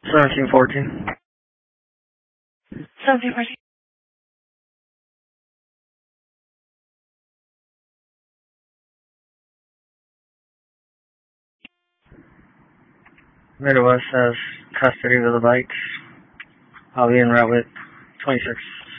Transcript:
1714. 1714. Midwest has custody of the bikes. I'll be in route with 26.